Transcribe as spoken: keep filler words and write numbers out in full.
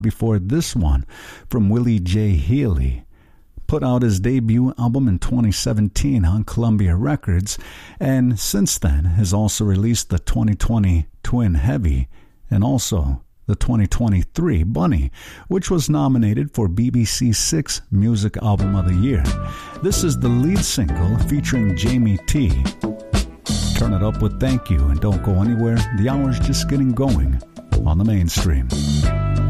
before this one from Willie J. Healy. Put out his debut album in twenty seventeen on Columbia Records, and since then has also released the twenty twenty Twin Heavy and also the twenty twenty-three Bunny, which was nominated for B B C Six Music Album of the Year. This is the lead single featuring Jamie T. Turn it up with Thank You and don't go anywhere. The hour's just getting going on the mainstream.